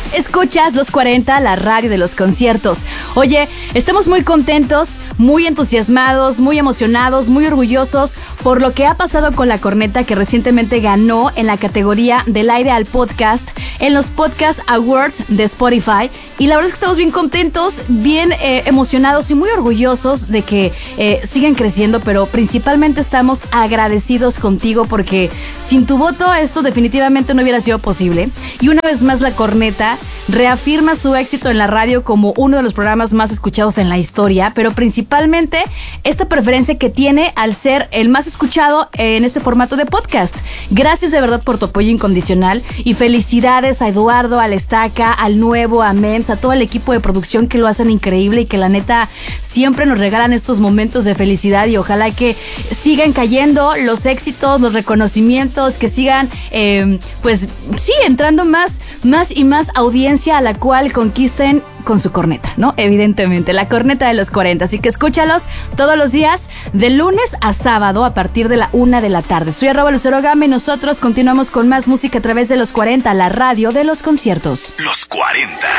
Escuchas Los 40, la radio de los conciertos. Oye, estamos muy contentos, muy entusiasmados, muy emocionados, muy orgullosos por lo que ha pasado con La Corneta, que recientemente ganó en la categoría del aire al podcast en los Podcast Awards de Spotify. Y la verdad es que estamos bien contentos, bien emocionados y muy orgullosos de que sigan creciendo, pero principalmente estamos agradecidos contigo porque sin tu voto esto definitivamente no hubiera sido posible. Y una vez más La Corneta reafirma su éxito en la radio como uno de los programas más escuchados en la historia, pero principalmente esta preferencia que tiene al ser el más escuchado en este formato de podcast. Gracias de verdad por tu apoyo incondicional y felicidades a Eduardo, al Estaca, al Nuevo, a Mems, a todo el equipo de producción que lo hacen increíble y que la neta siempre nos regalan estos momentos de felicidad, y ojalá que sigan cayendo los éxitos, los reconocimientos, que sigan pues sí, entrando más y más audiencia a la cual conquisten con su corneta, ¿no? Evidentemente, La Corneta de los 40. Así que escúchalos todos los días, de lunes a sábado, a partir de la 1 de la tarde. Soy @LuceroGama y nosotros continuamos con más música a través de Los 40, la radio de los conciertos. Los 40.